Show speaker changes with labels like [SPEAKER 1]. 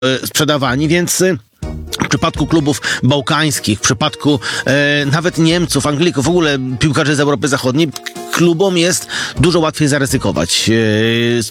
[SPEAKER 1] sprzedawani, więc w przypadku klubów bałkańskich, w przypadku nawet Niemców, Anglików, w ogóle piłkarzy z Europy Zachodniej, klubom jest dużo łatwiej zaryzykować